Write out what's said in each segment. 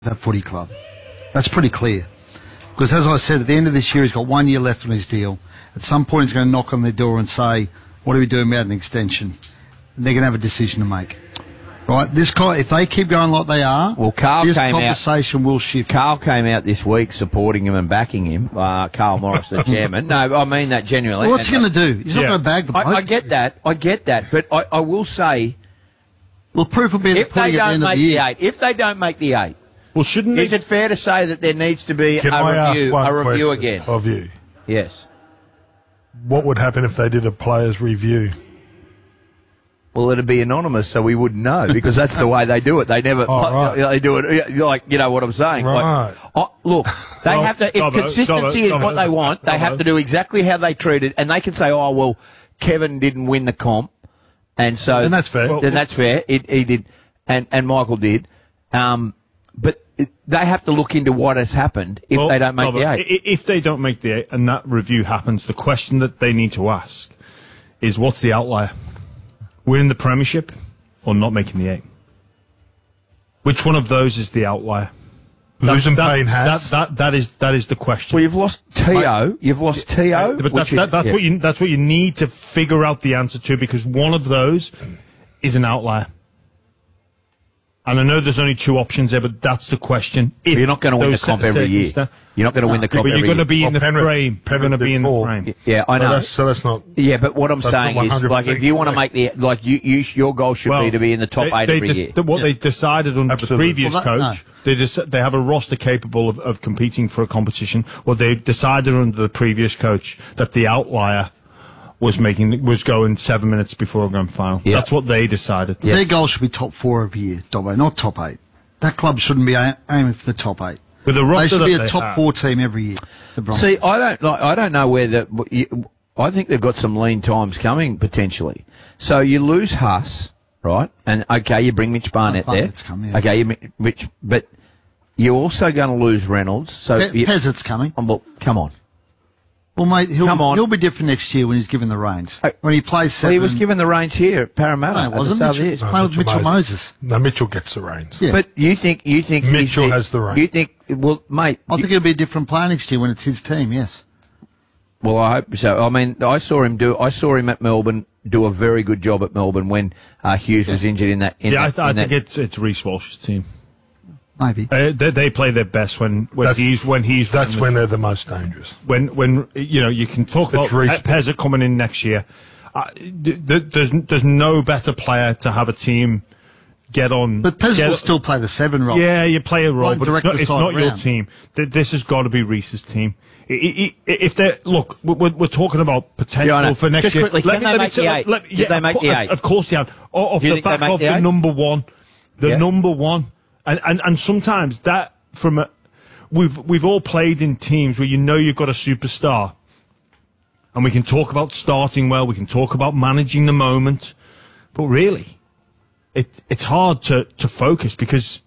that footy club. That's pretty clear. Because as I said, at the end of this year, he's got 1 year left on his deal. At some point, he's going to knock on their door and say, what are we doing about an extension? And they're going to have a decision to make. Right? If they keep going like they are, well, this conversation will shift. Carl came out this week supporting him and backing him, Carl Morris, the chairman. No, I mean that genuinely. Well, what's he going to do? He's not going to bag the bloke. I get that. But I will say... Well, proof will be if they don't make the 8. If they don't make the 8, well, shouldn't is it fair to say that there needs to be a review again? Of you? Yes. What would happen if they did a players' review? Well, it'd be anonymous, so we wouldn't know, because that's the way they do it. They never, they do it like, you know what I'm saying? Right. Like, look, they have to, if consistency is what they want, they have to do exactly how they treat it, and they can say, oh, well, Kevin didn't win the comp, and so. And that's fair. Then that's fair. He did, and Michael did. But they have to look into what has happened if they don't make the 8. If they don't make the 8 and that review happens, the question that they need to ask is, what's the outlier? Winning the Premiership or not making the 8? Which one of those is the outlier? Losing Payne has. That is the question. Well, you've lost T.O. But that's what you need to figure out the answer to, because one of those is an outlier. And I know there's only 2 options there, but that's the question. Well, you're not going to win the comp every year. You're not going to win the comp every year. But you're going to be in the frame. You're going to be in the frame. Yeah, I know. So that's not. Yeah, but what I'm saying is, like, if you want to make the, like, your goal should be to be in the top 8 every year. What they decided under the previous coach, they have a roster capable of competing for a competition. Well, they decided under the previous coach that the outlier was going 7 minutes before a grand final. Yep. That's what they decided. Yep. Their goal should be top 4 every year, Dobbo, not top 8. That club shouldn't be aiming for the top 8. With the roster they should be a top 4 team every year. See, I don't know where I think they've got some lean times coming potentially. So you lose Huss, right? And okay, you bring Mitch Barnett there. Coming, yeah. Okay, but you're also going to lose Reynolds. So Pezzett's coming. Well, come on. Well, mate, he'll be different next year when he's given the reins. When he plays 7. Well, he was given the reins here at Parramatta. No, wasn't Mitchell? Playing with Mitchell Moses. No, Mitchell gets the reins. Yeah. But you think Mitchell has the reins? You think, well, mate. I think he'll be a different player next year when it's his team. Yes. Well, I hope so. I mean, I saw him at Melbourne do a very good job at Melbourne when Hughes was injured in that. I think it's Reece Walsh's team. Maybe they play their best when he's. That's when they're the most dangerous. When you can talk about Pezzett coming in next year. There's no better player to have a team get on. But Pezzett will still play the 7 role. Yeah, you play a role, but it's not your team. This has got to be Reece's team. If they look, we're talking about potential for next year. Quickly, can they make the 8? Did they make the 8? Of course they can. Off the back of the number one, number one. And sometimes that we've all played in teams where you've got a superstar, and we can talk about starting well, we can talk about managing the moment, but really, it's hard to focus because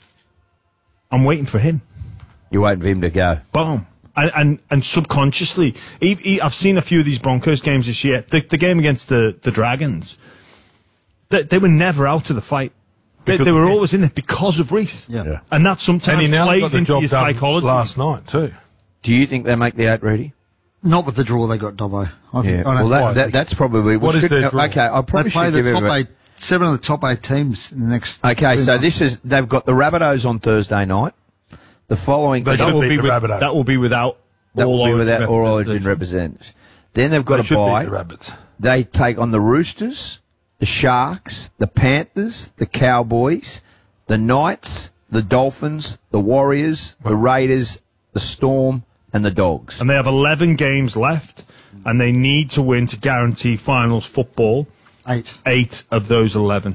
I'm waiting for him. You're waiting for him to go. Boom. And subconsciously, I've seen a few of these Broncos games this year. The game against the Dragons, they were never out of the fight. They were always in there because of Reece. Yeah. And that sometimes plays into your psychology. Last night, too. Do you think they make the 8, Rudy? Not with the draw they got, Dobbo. That's probably... What is their draw? Okay, I probably should give it 7 of the top 8 teams in the next... Okay, so they've got the Rabbitohs on Thursday night. The following... That will be without all Origin representatives. Then they've got a bye. They take on the Roosters, the Sharks, the Panthers, the Cowboys, the Knights, the Dolphins, the Warriors, the Raiders, the Storm, and the Dogs. And they have 11 games left, and they need to win to guarantee finals football. 8 of those 11.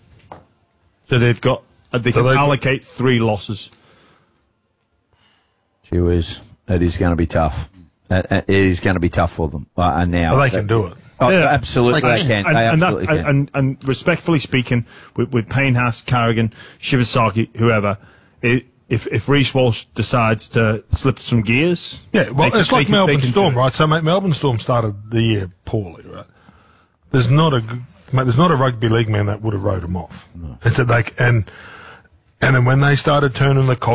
So they can allocate 3 losses. Gee whiz, it is going to be tough. It is going to be tough for them. And now they can do it. Oh, yeah, absolutely, they can. They absolutely can. And respectfully speaking, with Payne Haas, Carrigan, Shibasaki, whoever, if Reece Walsh decides to slip some gears, it's like Melbourne Storm, right? So Melbourne Storm started the year poorly, right? There's not a rugby league man that would have wrote him off. No. And And then when they started turning the